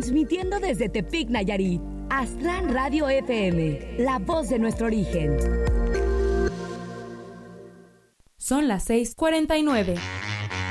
Transmitiendo desde Tepic, Nayarit. Aztlán Radio FM, la voz de nuestro origen. Son las 6:49.